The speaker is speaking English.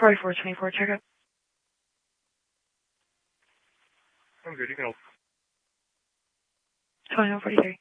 4424, check up. I'm good, you can help. 2143.